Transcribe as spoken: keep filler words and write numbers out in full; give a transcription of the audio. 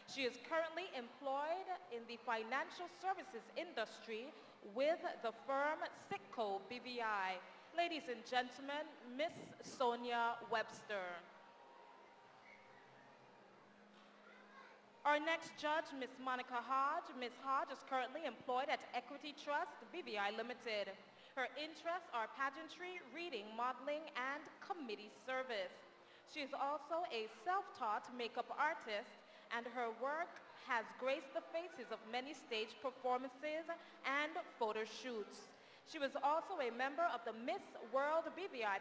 She is currently employed in the financial services industry with the firm Sitco B V I. Ladies and gentlemen, Miss Sonia Webster. Our next judge, Miss Monica Hodge. Miss Hodge is currently employed at Equity Trust B V I Limited. Her interests are pageantry, reading, modeling, and committee service. She is also a self-taught makeup artist, and her work has graced the faces of many stage performances and photo shoots. She was also a member of the Miss World B V I